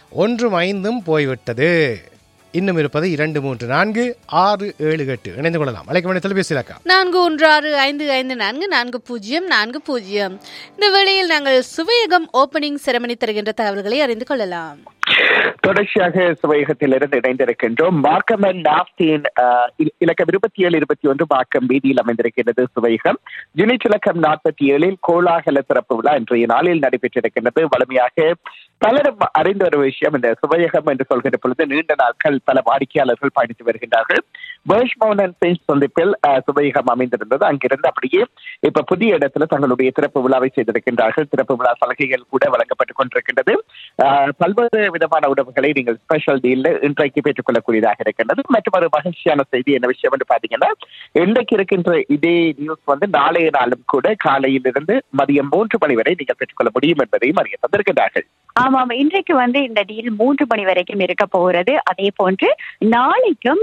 1 5 போய்விட்டது. இன்னும் இருப்பது 2 3 4 6 7 8. இணைந்து கொள்ளலாம். அழைக்க தொலைபேசி இலக்கா 4166554040. இந்த வேளையில் நாங்கள் சுவையகம் ஓபனிங் செரமனி தருகின்ற தகவல்களை அறிந்து கொள்ளலாம். தொடர்ச்சியாக சுவையகத்திலிருந்து இணைந்திருக்கின்றோம். மார்க்கம் அண்ட் நாப்தின் இலக்கம் 27-21 மார்க்கம் வீதியில் அமைந்திருக்கிறது சுவையகம். யூனிட் இலக்கம் 47 கோலாகல திறப்பு விழா இன்றைய நாளில் நடைபெற்றிருக்கின்றது. வலிமையாக பலரும் அறிந்த ஒரு விஷயம், இந்த சுவையகம் என்று சொல்கின்ற பொழுது நீண்ட நாட்கள் பல வாடிக்கையாளர்கள் பயணித்து வருகின்றார்கள். பர்ஷ்மவுண்ட் அண்ட் பிஞ்ச் சந்திப்பில் சுவையகம் அமைந்திருந்தது. அங்கிருந்து அப்படியே இப்ப புதிய இடத்துல தங்களுடைய திறப்பு விழாவை செய்திருக்கின்றார்கள். திறப்பு விழா சலுகைகள் கூட வழங்கப்பட்டுக் கொண்டிருக்கின்றது. பல்வேறு விதமான உணவுகளை நீங்கள் ஸ்பெஷல் டீல்ல இன்றைக்கு பெற்றுக் கொள்ளக்கூடியதாக இருக்கின்றது. மற்றும் ஒரு மகிழ்ச்சியான செய்தி என்ன விஷயம் என்று பாத்தீங்கன்னா, இன்றைக்கு இருக்கின்ற இதே நியூஸ் நாளைய நாளும் கூட காலையிலிருந்து மதியம் 3 மணி வரை நீங்கள் பெற்றுக்கொள்ள முடியும் என்பதையும் அறிய தந்திருக்கிறார்கள். ஆமாம், இன்றைக்கு இந்த டீல் 3 மணி வரைக்கும் இருக்க போகிறது. அதே போன்று நாளைக்கும்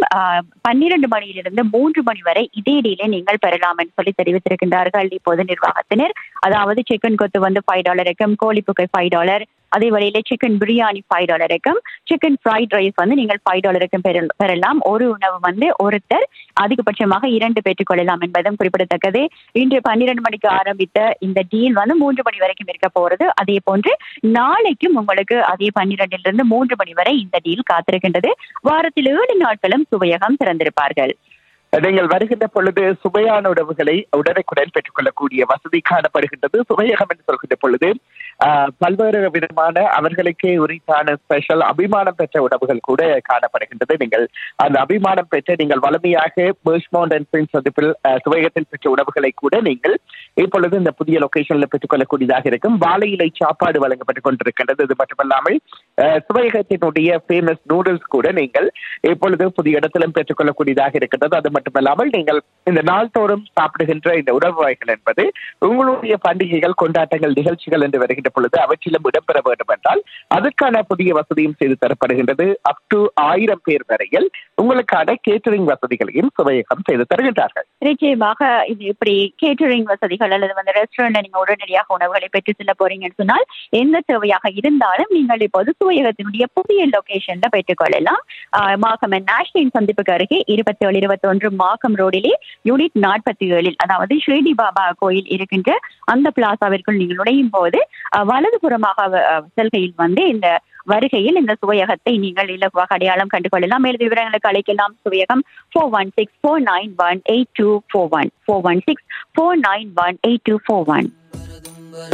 12 மணியிலிருந்து 3 மணி வரை இதே டீலை நீங்கள் பெறலாம் என்று சொல்லி தெரிவித்திருக்கின்றார்கள் இப்போது நிர்வாகத்தினர். அதாவது சிக்கன் கொத்து $5, கோழிப்புக்கை $5, அதே வழியில chicken biryani $5, chicken fried rice நீங்கள் $5 பெறலாம். ஒரு உணவு ஒருத்தர் அதிகபட்சமாக 2 பெற்றுக்கொள்ளலாம் என்பதும் குறிப்பிடத்தக்கது. இன்று 12 மணிக்கு ஆரம்பித்த இந்த டீல் 3 மணி வரைக்கும் இருக்க போறது. அதே போன்று நாளைக்கும் உங்களுக்கு அதே 12 3 மணி வரை இந்த டீல் காத்திருக்கின்றது. வாரத்தில் 7 நாட்களும் சுவையகம் திறந்திருப்பார்கள். நீங்கள் வருகின்ற பொழுது சுவையான உணவுகளை உடனுக்குடன் பெற்றுக்கொள்ளக்கூடிய வசதி காணப்படுகின்றது. சுவையகம் என்று சொல்கின்ற பொழுது பல்வேறு விதமான அவர்களுக்கே உரித்தான ஸ்பெஷல் அபிமானம் பெற்ற உணவுகள் கூட காணப்படுகின்றது. நீங்கள் அந்த அபிமானம் பெற்ற நீங்கள் வலிமையாக பர்ஷ்மவுண்ட் அண்ட் பிஞ்ச் சந்திப்பில் சுவையகத்தில் பெற்ற உணவுகளை கூட நீங்கள் இப்பொழுது இந்த புதிய லொகேஷன்ல பெற்றுக்கொள்ளக்கூடியதாக இருக்கும். வாழை இலை சாப்பாடு வழங்கப்பட்டுக் கொண்டிருக்கின்றது. இது மட்டுமல்லாமல் சுவையகத்தினுடைய ஃபேமஸ் நூடுல்ஸ் கூட நீங்கள் இப்பொழுது புதிய இடத்திலும் பெற்றுக்கொள்ளக்கூடியதாக இருக்கின்றது. அது மட்டுமல்லாமல் நீங்கள் இந்த நாள்தோறும் சாப்பிடுகின்ற இந்த உணவு வகைகள் என்பது உங்களுடைய பண்டிகைகள், கொண்டாட்டங்கள், நிகழ்ச்சிகள் என்று வருகின்ற பொழுது அவற்றிலும் இடம்பெற வேண்டும் என்றால் அதற்கான புதிய வசதியும் செய்து தரப்படுகின்றது. அப் டு 1000 பேர் வரையில் உங்களுக்கான கேட்டரிங் வசதிகளையும் சுவையகம் செய்து தருகின்றார்கள். நிச்சயமாக இது இப்படி கேட்டரிங் வசதிகள் அல்லது ரெஸ்டாரண்ட் நீங்க உடனடியாக உணவுகளை பெற்று செல்ல போறீங்கன்னு சொன்னால் எந்த தேவையாக இருந்தாலும் நீங்கள் இப்போது சுவையகத்தினுடைய புதிய லொகேஷன்ல பெற்றுக்கொள்ளலாம். மார்க்கம் நேஷனல் சந்திப்புக்கு அருகே 27-21 மார்க்கம் ரோடிலே யூனிட் 47 அதாவது ஷிரடி பாபா கோயில் இருக்கின்ற அந்த பிளாசாவிற்குள் நீங்கள் நுழையும் போது வலதுபுறமாக செல்கையில் இந்த வருகையில் இந்த சுவையகத்தை நீங்கள் இலகுவாக அடையாளம் கண்டுகொள்ளலாம். மேலும் விவரங்களுக்கு அழைக்கலாம். சுவையகம் 416-491-8241 416-491-8241.